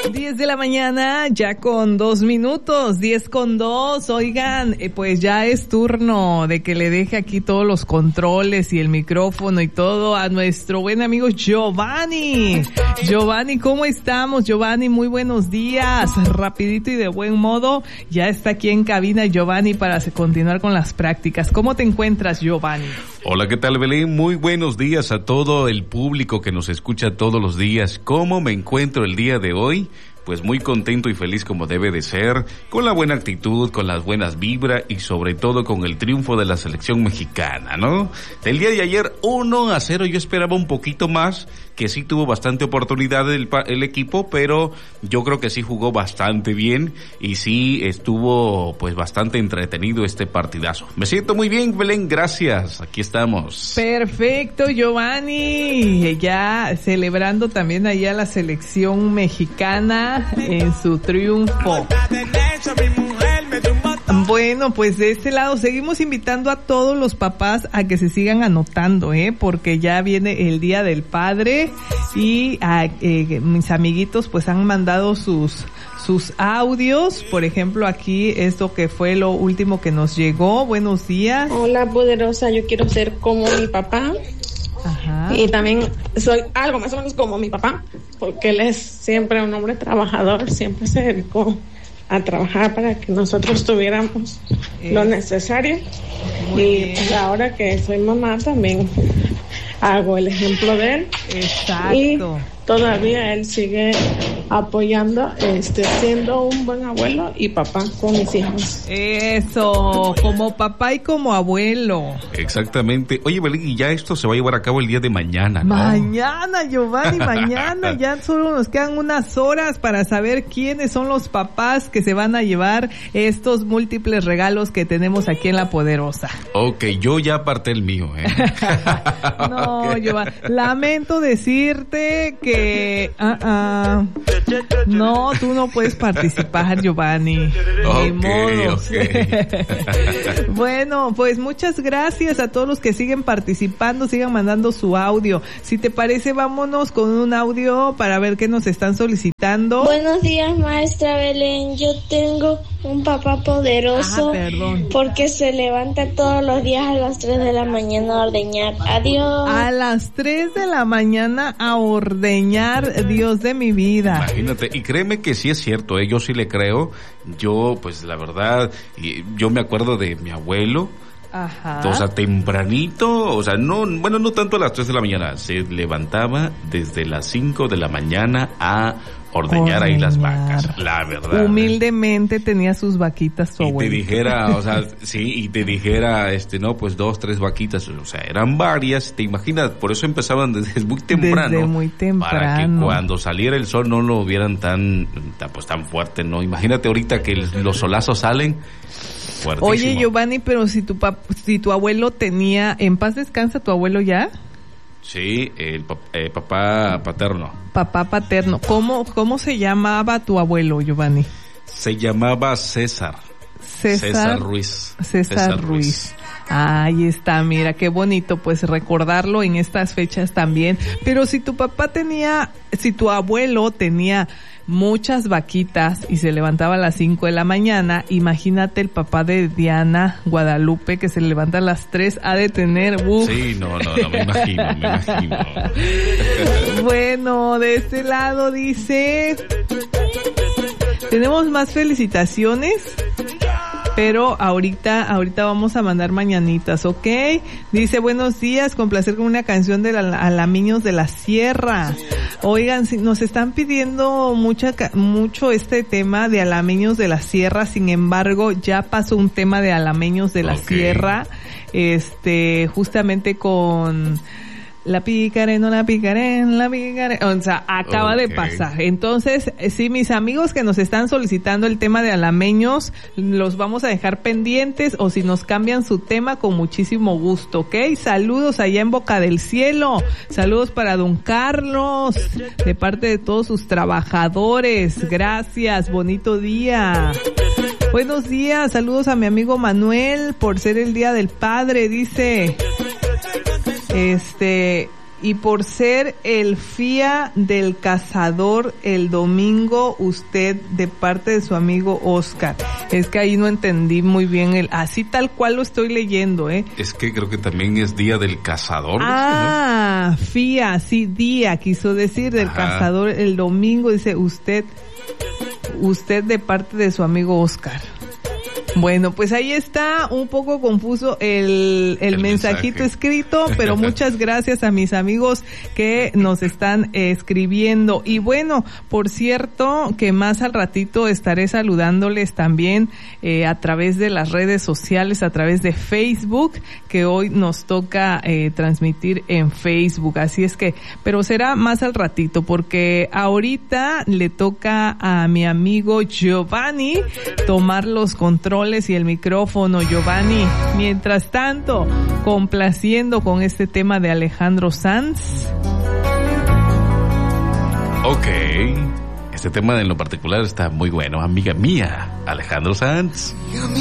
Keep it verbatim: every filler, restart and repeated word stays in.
diez de la mañana, ya con dos minutos, diez con dos. Oigan, eh, pues ya es turno de que le deje aquí todos los controles y el micrófono y todo a nuestro buen amigo Giovanni. Giovanni, ¿cómo estamos? Giovanni, muy buenos días. Rapidito y de buen modo, ya está aquí en cabina Giovanni para continuar con las prácticas. ¿Cómo te encuentras, Giovanni? Hola, ¿qué tal, Belén? Muy buenos días a todo el público que nos escucha todos los días. ¿Cómo me encuentro el día de hoy? Pues muy contento y feliz como debe de ser, con la buena actitud, con las buenas vibras y sobre todo con el triunfo de la selección mexicana, ¿no? El día de ayer uno a cero, yo esperaba un poquito más, que sí tuvo bastante oportunidad el, el equipo, pero yo creo que sí jugó bastante bien y sí estuvo pues bastante entretenido este partidazo. Me siento muy bien, Belén, gracias, aquí estamos. Perfecto, Giovanni, ya celebrando también allá la selección mexicana en su triunfo. Bueno, pues de este lado seguimos invitando a todos los papás a que se sigan anotando, ¿eh? Porque ya viene el Día del Padre y a, eh, mis amiguitos pues han mandado sus sus audios. Por ejemplo, aquí esto que fue lo último que nos llegó. Buenos días. Hola, poderosa, yo quiero ser como mi papá. Ajá. Y también soy algo más o menos como mi papá, porque él es siempre un hombre trabajador, siempre se dedicó a trabajar para que nosotros tuviéramos eh. lo necesario. Muy y bien. Pues ahora que soy mamá también hago el ejemplo de él. Exacto. Y todavía él sigue apoyando, este, siendo un buen abuelo y papá con mis hijos. Eso, como papá y como abuelo. Exactamente. Oye, Belén, y ya esto se va a llevar a cabo el día de mañana, ¿no? Mañana, Giovanni, mañana. Ya solo nos quedan unas horas para saber quiénes son los papás que se van a llevar estos múltiples regalos que tenemos aquí en La Poderosa. Ok, yo ya aparté el mío, ¿eh? No, okay. Giovanni, lamento decirte que... Uh, uh, no, tú no puedes participar, Giovanni. Okay, Ni modo. Okay. Bueno, pues muchas gracias a todos los que siguen participando, sigan mandando su audio. Si te parece, vámonos con un audio para ver qué nos están solicitando. Buenos días, maestra Belén. Yo tengo un papá poderoso. Ah, perdón. Porque se levanta todos los días a las tres de la mañana a ordeñar. Adiós. A las tres de la mañana a ordeñar, Dios de mi vida. Imagínate, y créeme que sí es cierto, ¿eh? Yo sí le creo. Yo, pues la verdad, yo me acuerdo de mi abuelo. Ajá. O sea, tempranito, o sea, no, bueno, no tanto a las tres de la mañana, se levantaba desde las cinco de la mañana a ordeñar, ordeñar ahí las vacas, la verdad. Humildemente tenía sus vaquitas su abuelo. Y te dijera, o sea, sí, y te dijera, este, no, pues dos, tres vaquitas, o sea, eran varias, te imaginas, por eso empezaban desde muy temprano. Desde muy temprano. Para que cuando saliera el sol no lo vieran tan, tan pues tan fuerte, ¿no? Imagínate ahorita que el, los solazos salen. Fuertísimo. Oye, Giovanni, pero si tu pap- si tu abuelo tenía, ¿en paz descansa tu abuelo ya? Sí, el pap- eh, papá paterno. Papá paterno. ¿Cómo, cómo se llamaba tu abuelo, Giovanni? Se llamaba César. César, César Ruiz. César, César Ruiz. Ruiz. Ahí está, mira, qué bonito, pues recordarlo en estas fechas también. Pero si tu papá tenía, si tu abuelo tenía muchas vaquitas y se levantaba a las cinco de la mañana, imagínate el papá de Diana Guadalupe que se levanta a las tres, ha de tener uf. Sí, no, no, no, me imagino, me imagino. Bueno, de este lado dice, tenemos más felicitaciones, pero ahorita, ahorita vamos a mandar mañanitas, ¿ok? Dice, buenos días, con placer con una canción de la, Alamiños de la Sierra. Oigan, si nos están pidiendo mucha, mucho este tema de Alameños de la Sierra, sin embargo, ya pasó un tema de Alameños de la okay. Sierra, este, justamente con... La picaré, no la picaré, la picaré. O sea, acaba okay. de pasar. Entonces, sí, mis amigos que nos están solicitando el tema de Alameños, los vamos a dejar pendientes, o si nos cambian su tema, con muchísimo gusto, ¿ok? Saludos allá en Boca del Cielo. Saludos para don Carlos, de parte de todos sus trabajadores. Gracias, bonito día. Buenos días, saludos a mi amigo Manuel, por ser el Día del Padre, dice... Este, y por ser el Fía del Cazador el domingo, usted de parte de su amigo Oscar. Es que ahí no entendí muy bien el, así tal cual lo estoy leyendo, ¿eh? Es que creo que también es Día del Cazador. Ah, ¿no? Fía, sí, día, quiso decir, del Ajá. Cazador el domingo, dice usted, usted de parte de su amigo Oscar. Bueno, pues ahí está un poco confuso el, el, el mensajito mensaje. escrito, pero muchas gracias a mis amigos que nos están eh, escribiendo. Y bueno, por cierto, que más al ratito estaré saludándoles también eh, a través de las redes sociales, a través de Facebook, que hoy nos toca eh, transmitir en Facebook. Así es que, pero será más al ratito, porque ahorita le toca a mi amigo Giovanni tomar los controles y el micrófono. Giovanni, mientras tanto, complaciendo con este tema de Alejandro Sanz. Ok, este tema en lo particular está muy bueno, amiga mía, Alejandro Sanz.